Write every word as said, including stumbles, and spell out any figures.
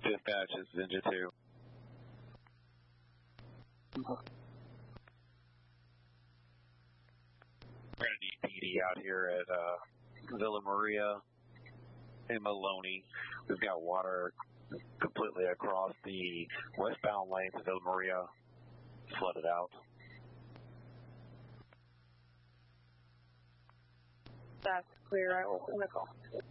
Dispatch, this is Engine two. We're going to need P D out here at uh, Villa Maria and Maloney. We've got water completely across the westbound lane to Villa Maria, flooded out. That's clear. I will clinical.